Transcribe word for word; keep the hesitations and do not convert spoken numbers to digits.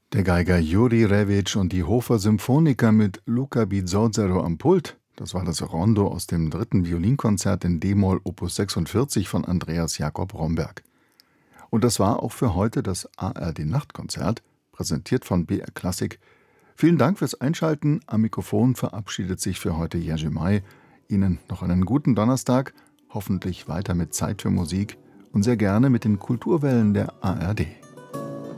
Der Geiger Juri Rewitsch und die Hofer Symphoniker mit Luca Bizzozero am Pult. Das war das Rondo aus dem dritten Violinkonzert in d-Moll Opus sechsundvierzig von Andreas Jakob Romberg. Und das war auch für heute das A R D-Nachtkonzert, präsentiert von B R Klassik. Vielen Dank fürs Einschalten. Am Mikrofon verabschiedet sich für heute Jerzy May. Ihnen noch einen guten Donnerstag, hoffentlich weiter mit Zeit für Musik und sehr gerne mit den Kulturwellen der A R D.